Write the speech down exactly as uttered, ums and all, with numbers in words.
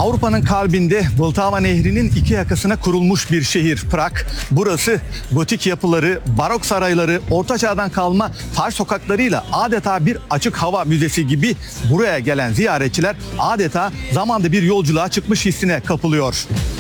Avrupa'nın kalbinde Vltava Nehri'nin iki yakasına kurulmuş bir şehir Prag. Burası gotik yapıları, barok sarayları, Orta Çağ'dan kalma taş sokaklarıyla adeta bir açık hava müzesi gibi buraya gelen ziyaretçiler adeta zamanda bir yolculuğa çıkmış hissine kapılıyor.